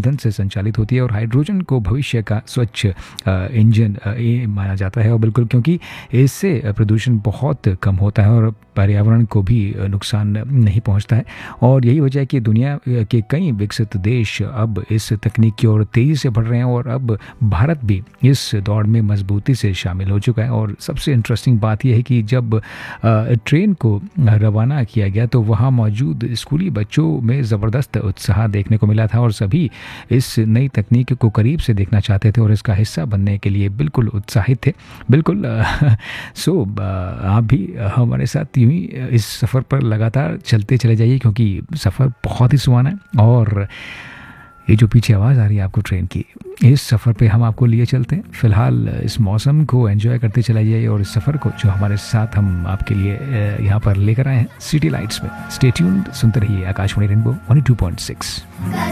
ईंधन से संचालित होती है और हाइड्रोजन को भविष्य का स्वच्छ इंजन ये माना जाता है। और बिल्कुल, क्योंकि इससे प्रदूषण बहुत कम होता है और पर्यावरण को भी नुकसान नहीं पहुंचता है। और यही वजह है कि दुनिया के कई विकसित देश अब इस तकनीक की ओर तेज़ी से बढ़ रहे हैं और अब भारत भी इस दौड़ में मजबूती से शामिल हो चुका है। और सबसे इंटरेस्टिंग बात यह है कि जब ट्रेन को रवाना किया गया तो वहाँ मौजूद स्कूली बच्चों में ज़बरदस्त उत्साह देखने को मिला था और सभी इस नई तकनीक को करीब से देखना चाहते थे और इसका हिस्सा बनने के लिए बिल्कुल उत्साहित थे। बिल्कुल सो आप भी हमारे साथ यूं ही इस सफ़र पर लगातार चलते चले जाइए, क्योंकि सफ़र बहुत ही सुहाना है। और ये जो पीछे आवाज़ आ रही है आपको ट्रेन की, इस सफ़र पे हम आपको लिए चलते हैं। फ़िलहाल इस मौसम को एंजॉय करते चला जाइए और इस सफ़र को जो हमारे साथ हम आपके लिए यहाँ पर लेकर आए हैं सिटी लाइट्स में। स्टे ट्यून्ड, सुनते रहिए आकाशवाणी रेनबो 102.6।